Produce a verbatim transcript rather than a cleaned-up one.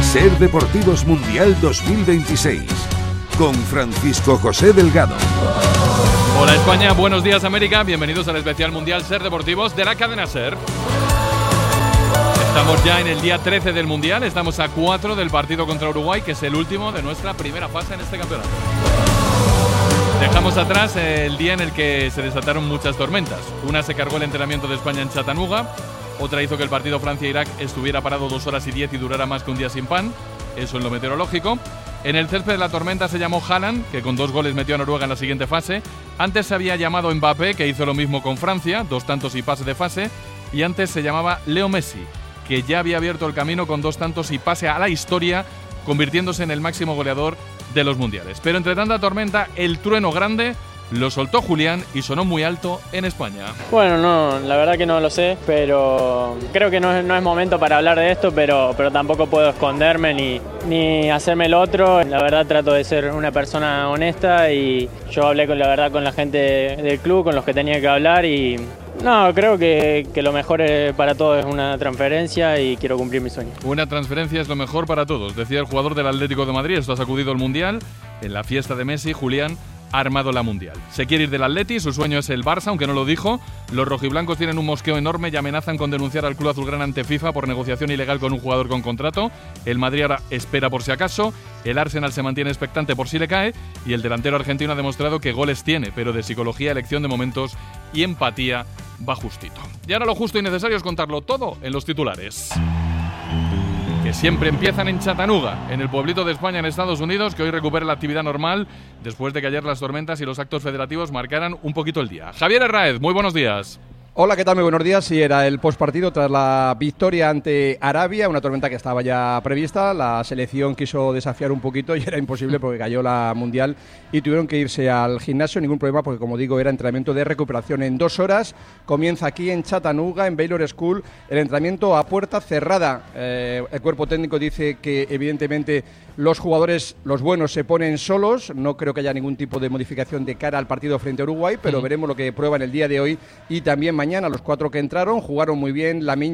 Ser Deportivos Mundial dos mil veintiséis, con Francisco José Delgado. Hola España, buenos días América, bienvenidos al especial Mundial Ser Deportivos de la cadena Ser. Estamos ya en el día trece del Mundial, estamos a cuatro del partido contra Uruguay, que es el último de nuestra primera fase en este campeonato. Dejamos atrás el día en el que se desataron muchas tormentas. Una se cargó el entrenamiento de España en Chattanooga, otra hizo que el partido Francia-Irak estuviera parado dos horas y diez y durara más que un día sin pan, eso en lo meteorológico. En el césped la tormenta se llamó Haaland, que con dos goles metió a Noruega en la siguiente fase. Antes se había llamado Mbappé, que hizo lo mismo con Francia, dos tantos y pase de fase. Y antes se llamaba Leo Messi, que ya había abierto el camino con dos tantos y pase a la historia, convirtiéndose en el máximo goleador de los mundiales. Pero entre tanta tormenta, el trueno grande lo soltó Julián y sonó muy alto en España. Bueno, no, la verdad que no lo sé, pero creo que no es, no es momento para hablar de esto, pero, pero tampoco puedo esconderme ni, ni hacerme el otro. La verdad trato de ser una persona honesta y yo hablé con la verdad con la gente del club, con los que tenía que hablar y no, creo que, que lo mejor para todos es una transferencia y quiero cumplir mi sueño. Una transferencia es lo mejor para todos, decía el jugador del Atlético de Madrid. Esto ha sacudido el Mundial. En la fiesta de Messi, Julián ha armado la Mundial. Se quiere ir del Atleti, su sueño es el Barça, aunque no lo dijo. Los rojiblancos tienen un mosqueo enorme y amenazan con denunciar al club azulgrana ante FIFA por negociación ilegal con un jugador con contrato. El Madrid ahora espera por si acaso. El Arsenal se mantiene expectante por si le cae. Y el delantero argentino ha demostrado que goles tiene, pero de psicología, elección de momentos y empatía va justito. Y ahora lo justo y necesario es contarlo todo en los titulares, que siempre empiezan en Chattanooga, en el pueblito de España en Estados Unidos, que hoy recupera la actividad normal después de que ayer las tormentas y los actos federativos marcaran un poquito el día. Javier Herráez, muy buenos días. Hola, ¿qué tal? Muy buenos días. Sí, era el postpartido tras la victoria ante Arabia, una tormenta que estaba ya prevista. La selección quiso desafiar un poquito y era imposible porque cayó la Mundial y tuvieron que irse al gimnasio. Ningún problema porque, como digo, era entrenamiento de recuperación en dos horas. Comienza aquí en Chattanooga, en Baylor School, el entrenamiento a puerta cerrada. Eh, el cuerpo técnico dice que, evidentemente, los jugadores, los buenos, se ponen solos. No creo que haya ningún tipo de modificación de cara al partido frente a Uruguay, pero uh-huh. veremos lo que prueban el día de hoy y también mañana. Los cuatro que entraron jugaron muy bien. Lamine